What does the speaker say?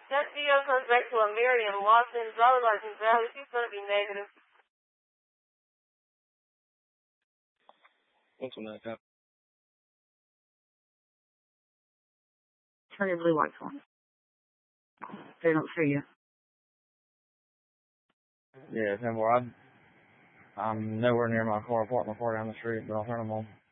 That video comes back to a Miriam Watson, driver's license valid. She's going to be negative. What's on that cup? Turn your blue lights on. They don't see you. Yeah, 10-4. I'm nowhere near my car. I parked my car down the street, but I'll turn them on.